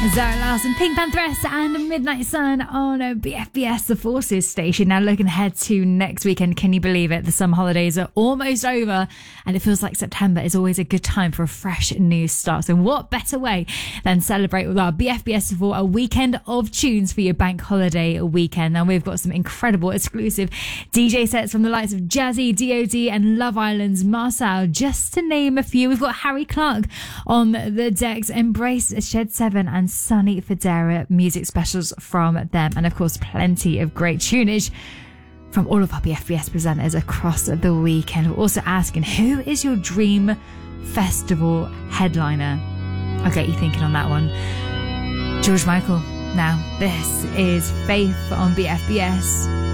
Zara Larson, Pink Pantheress and Midnight Sun on BFBS, the Forces station. Now looking ahead to next weekend, can you believe it? The summer holidays are almost over and it feels like September is always a good time for a fresh new start. So what better way than celebrate with our BFBS for a weekend of tunes for your bank holiday weekend. Now we've got some incredible exclusive DJ sets from the likes of Jazzy, DOD and Love Island's Marcel, just to name a few. We've got Harry Clark on the decks, Embrace, Shed 7 and Sunny Federa music specials from them, and of course plenty of great tunage from all of our BFBS presenters across the weekend. We're also asking, who is your dream festival headliner? I'll get you thinking on that one. George Michael. Now this is Faith on BFBS.